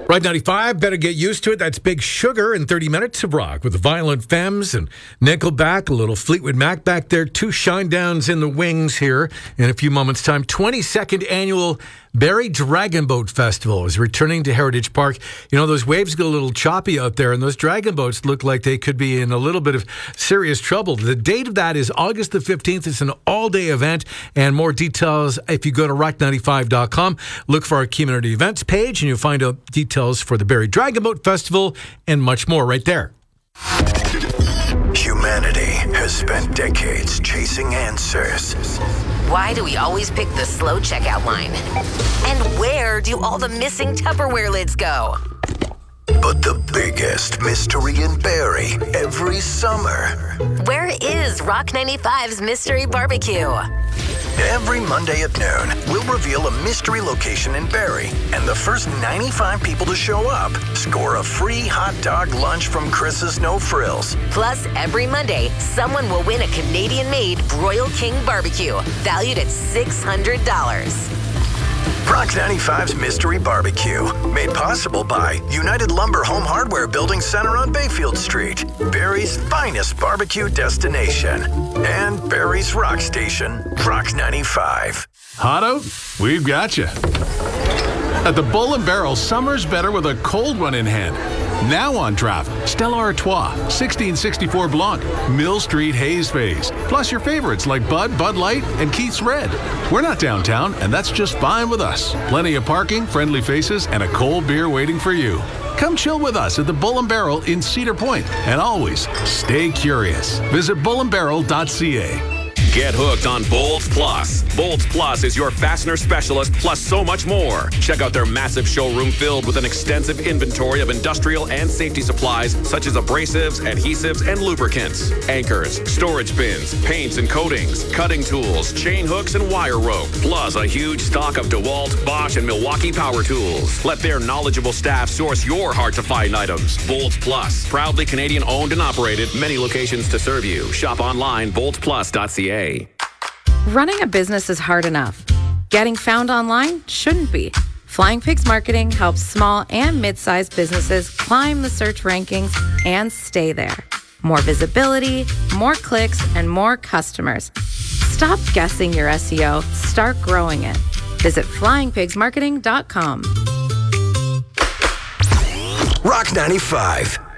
Rock 95, better get used to it. That's Big Sugar in 30 minutes of rock with the Violent Femmes and Nickelback, a little Fleetwood Mac back there, 2 Shinedowns in the wings here in a few moments' time. 22nd annual Barrie Dragon Boat Festival is returning to Heritage Park. You know, those waves get a little choppy out there, and those dragon boats look like they could be in a little bit of serious trouble. The date of that is August the 15th. It's an all-day event, and more details if you go to rock95.com. Look for our community events page, and you'll find out details for the Barrie Dragon Boat Festival and much more right there. Humanity has spent decades chasing answers. Why do we always pick the slow checkout line? And where do all the missing Tupperware lids go? But the biggest mystery in Barrie every summer. Where is Rock 95's Mystery Barbecue? Every Monday at noon, we'll reveal a mystery location in Barrie, and the first 95 people to show up score a free hot dog lunch from Chris's No Frills. Plus, every Monday, someone will win a Canadian-made Royal King barbecue, valued at $600. Rock 95's Mystery Barbecue, made possible by United Lumber Home Hardware Building Center on Bayfield Street, Barrie's finest barbecue destination, and Barrie's rock station, Rock 95. Hotto, we've got you. At the Bull and Barrel, summer's better with a cold one in hand. Now on draft, Stella Artois, 1664 Blanc, Mill Street Haze Phase, plus your favorites like Bud Light, and Keith's Red. We're not downtown, and that's just fine with us. Plenty of parking, friendly faces, and a cold beer waiting for you. Come chill with us at the Bull and Barrel in Cedar Point, and always stay curious. Visit bullandbarrel.ca. Get hooked on Bolts Plus. Bolts Plus is your fastener specialist, plus so much more. Check out their massive showroom filled with an extensive inventory of industrial and safety supplies such as abrasives, adhesives, and lubricants, anchors, storage bins, paints and coatings, cutting tools, chain hooks, and wire rope, plus a huge stock of DeWalt, Bosch, and Milwaukee power tools. Let their knowledgeable staff source your hard-to-find items. Bolts Plus, proudly Canadian-owned and operated, many locations to serve you. Shop online, boltsplus.ca. Running a business is hard enough. Getting found online shouldn't be. Flying Pigs Marketing helps small and mid-sized businesses climb the search rankings and stay there. More visibility, more clicks, and more customers. Stop guessing your SEO. Start growing it. Visit flyingpigsmarketing.com. Rock 95.